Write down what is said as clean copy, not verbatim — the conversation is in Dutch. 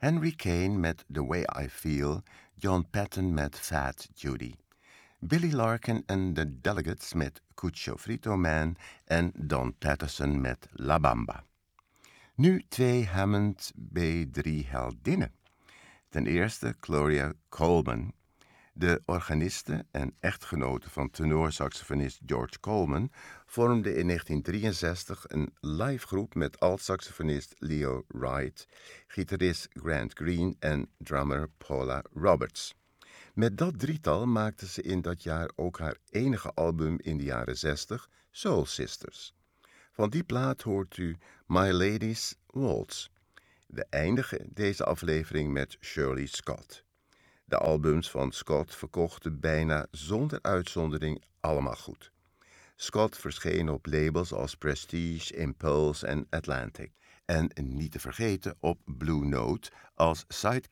Henry Kane met The Way I Feel, John Patton met Fat Judy, Billy Larkin en The Delegates met Cucho Frito Man en Don Patterson met La Bamba. Nu 2 Hammond B3 heldinnen. Ten eerste Gloria Coleman. De organiste en echtgenote van tenorsaxofonist George Coleman vormde in 1963 een livegroep met altsaxofonist Leo Wright, gitarist Grant Green en drummer Paula Roberts. Met dat drietal maakte ze in dat jaar ook haar enige album in de jaren 60, Soul Sisters. Van die plaat hoort u My Lady's Waltz. We eindigen deze aflevering met Shirley Scott. De albums van Scott verkochten bijna zonder uitzondering allemaal goed. Scott verscheen op labels als Prestige, Impulse en Atlantic. En niet te vergeten op Blue Note als sidekick